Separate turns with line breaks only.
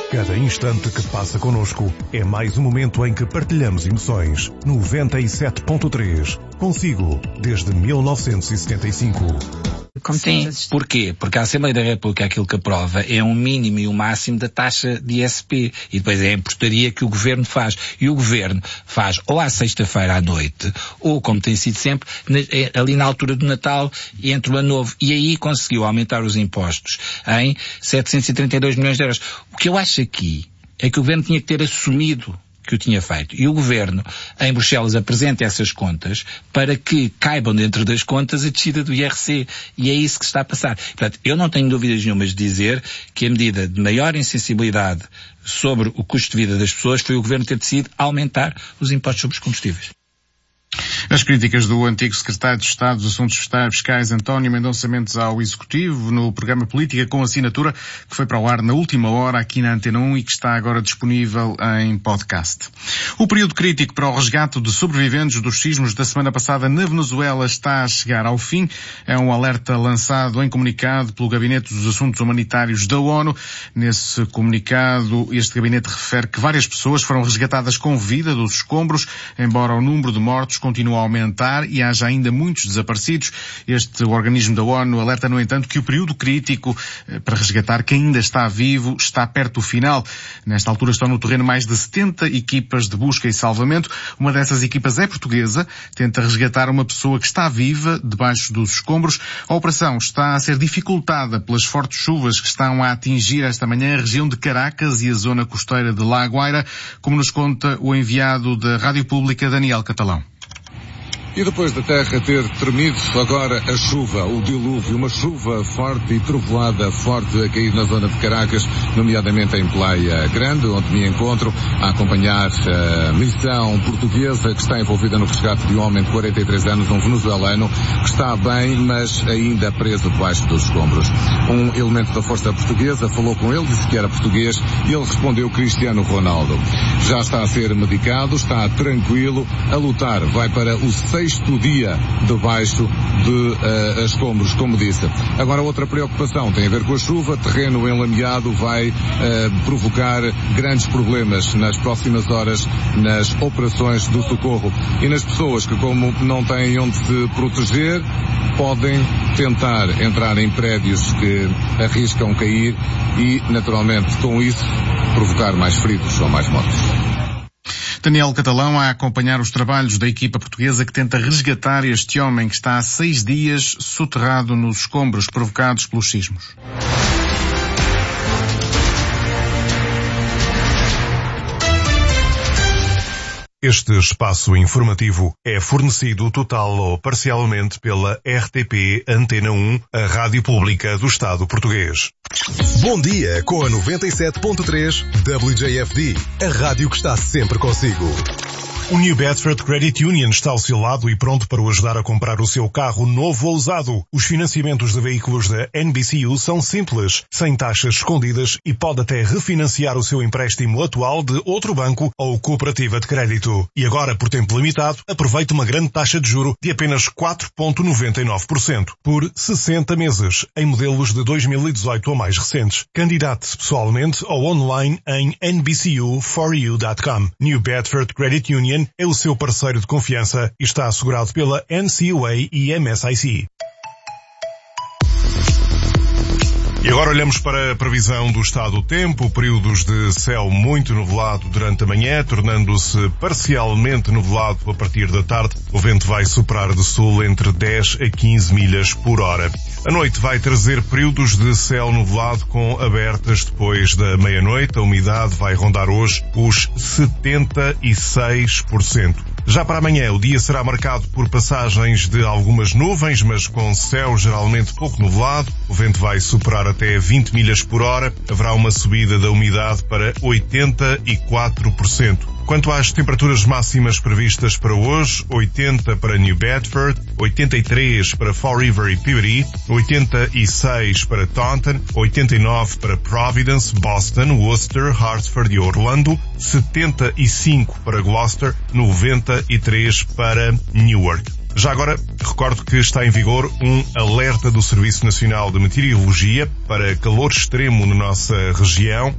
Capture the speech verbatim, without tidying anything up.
Cada instante que passa connosco é mais um momento em que partilhamos emoções. noventa e sete ponto três. Consigo, desde mil novecentos e setenta e cinco.
Sim, porquê? Porque a Assembleia da República aquilo que aprova é um mínimo e um máximo da taxa de I S P. E depois é a importaria que o Governo faz. E o Governo faz ou à sexta-feira à noite, ou, como tem sido sempre, ali na altura do Natal e entre o Ano Novo. E aí conseguiu aumentar os impostos em setecentos e trinta e dois milhões de euros. O que eu acho aqui é que o Governo tinha que ter assumido que o tinha feito. E o Governo, em Bruxelas, apresenta essas contas para que caibam dentro das contas a descida do I R C. E é isso que está a passar. Portanto, eu não tenho dúvidas nenhumas de dizer que a medida de maior insensibilidade sobre o custo de vida das pessoas foi o Governo ter decidido aumentar os impostos sobre os combustíveis.
As críticas do antigo secretário de Estado dos Assuntos Fiscais, António Mendonça Mendes, ao Executivo, no programa Política com Assinatura, que foi para o ar na última hora aqui na Antena um e que está agora disponível em podcast. O período crítico para o resgate de sobreviventes dos sismos da semana passada na Venezuela está a chegar ao fim. É um alerta lançado em comunicado pelo Gabinete dos Assuntos Humanitários da ONU. Nesse comunicado, este gabinete refere que várias pessoas foram resgatadas com vida dos escombros, embora o número de mortos continua a aumentar e haja ainda muitos desaparecidos. Este organismo da ONU alerta, no entanto, que o período crítico para resgatar quem ainda está vivo está perto do final. Nesta altura estão no terreno mais de setenta equipas de busca e salvamento. Uma dessas equipas é portuguesa, tenta resgatar uma pessoa que está viva debaixo dos escombros. A operação está a ser dificultada pelas fortes chuvas que estão a atingir esta manhã a região de Caracas e a zona costeira de La Guaira, como nos conta o enviado da Rádio Pública, Daniel Catalão.
E depois da terra ter tremido, agora a chuva, o dilúvio, uma chuva forte e trovoada forte a cair na zona de Caracas, nomeadamente em Praia Grande, onde me encontro a acompanhar a missão portuguesa que está envolvida no resgate de um homem de quarenta e três anos, um venezuelano, que está bem, mas ainda preso debaixo dos escombros. Um elemento da Força Portuguesa falou com ele, disse que era português, e ele respondeu Cristiano Ronaldo. Já está a ser medicado, está tranquilo, a lutar, vai para o sexto dia debaixo de uh, escombros, como disse. Agora, outra preocupação tem a ver com a chuva. Terreno enlameado vai uh, provocar grandes problemas nas próximas horas nas operações do socorro. E nas pessoas que, como não têm onde se proteger, podem tentar entrar em prédios que arriscam cair e, naturalmente, com isso, provocar mais feridos ou mais mortes.
Daniel Catalão a acompanhar os trabalhos da equipa portuguesa que tenta resgatar este homem que está há seis dias soterrado nos escombros provocados pelos sismos.
Este espaço informativo é fornecido total ou parcialmente pela R T P Antena um, a Rádio Pública do Estado Português.
Bom dia com a noventa e sete ponto três W J F D, a rádio que está sempre consigo.
O New Bedford Credit Union está ao seu lado e pronto para o ajudar a comprar o seu carro novo ou usado. Os financiamentos de veículos da N B C U são simples, sem taxas escondidas e pode até refinanciar o seu empréstimo atual de outro banco ou cooperativa de crédito. E agora, por tempo limitado, aproveite uma grande taxa de juro de apenas quatro vírgula noventa e nove por cento por sessenta meses, em modelos de dois mil e dezoito ou mais recentes. Candidate-se pessoalmente ou online em N B C U for you ponto com. New Bedford Credit Union é o seu parceiro de confiança e está assegurado pela N C U A e M S I C. E agora olhamos para a previsão do estado do tempo, períodos de céu muito nublado durante a manhã, tornando-se parcialmente nublado a partir da tarde. O vento vai soprar de sul entre dez a quinze milhas por hora. A noite vai trazer períodos de céu nublado com abertas depois da meia-noite. A umidade vai rondar hoje os setenta e seis por cento. Já para amanhã, o dia será marcado por passagens de algumas nuvens, mas com céu geralmente pouco nublado. O vento vai soprar até vinte milhas por hora. Haverá uma subida da umidade para oitenta e quatro por cento. Quanto às temperaturas máximas previstas para hoje, oitenta para New Bedford, oitenta e três para Fall River e Peabody, oitenta e seis para Taunton, oitenta e nove para Providence, Boston, Worcester, Hartford e Orlando, setenta e cinco para Gloucester, noventa e três para Newark. Já agora, recordo que está em vigor um alerta do Serviço Nacional de Meteorologia para calor extremo na nossa região.